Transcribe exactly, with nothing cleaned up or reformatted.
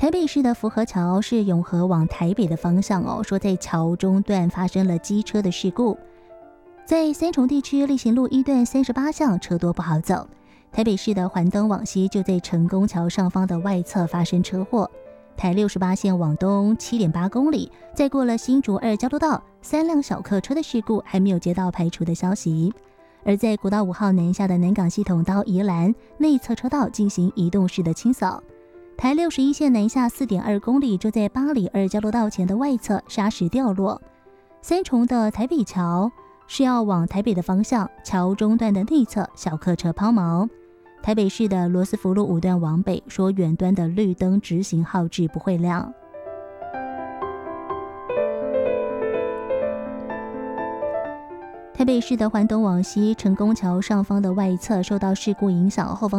台北市的福和桥是永和往台北的方向哦，说在桥中段发生了机车的事故。在三重地区例行路一段三十八巷车多不好走。台北市的环东往西就在成功桥上方的外侧发生车祸。台六十八线往东 七点八公里，再过了新竹二交流道，三辆小客车的事故还没有接到排除的消息。而在国道五号南下的南港系统到宜兰内侧车道进行移动式的清扫。台六十一线南下 四点二公里，就在八里二交流道前的外侧砂石掉落。三重的台北桥是要往台北的方向，桥中段的内侧小客车抛锚。台北市的罗斯福路五段往北，说远端的绿灯直行号志不会亮。台北市的环东往西成功桥上方的外侧受到事故影响，后方